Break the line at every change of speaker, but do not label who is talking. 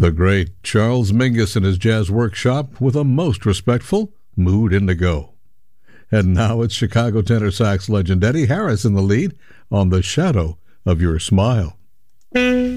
The great Charles Mingus in his jazz workshop with a most respectful Mood Indigo. And now it's Chicago tenor sax legend Eddie Harris in the lead on The Shadow of Your Smile.